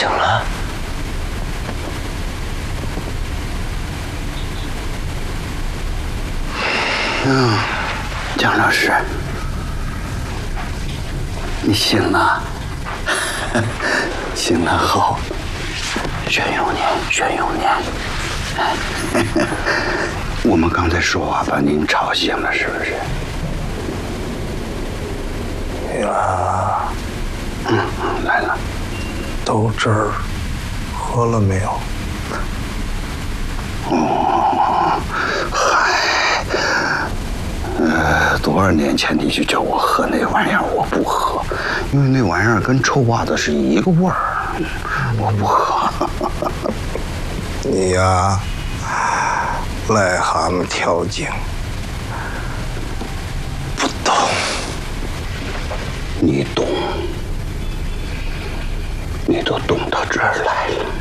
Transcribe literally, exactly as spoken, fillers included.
醒了。 嗯，蒋老师，你醒了，醒了好，全有你，全有你。我们刚才说话把您吵醒了，是不是？ 呀， 嗯，来了。 豆汁儿喝了没有？ 哦，嗨，呃，多少年前你就叫我喝那玩意儿，我不喝，因为那玩意儿跟臭袜子是一个味儿，我不喝。 你呀，癞蛤蟆跳井，不懂。 你懂，你都懂到这儿来了。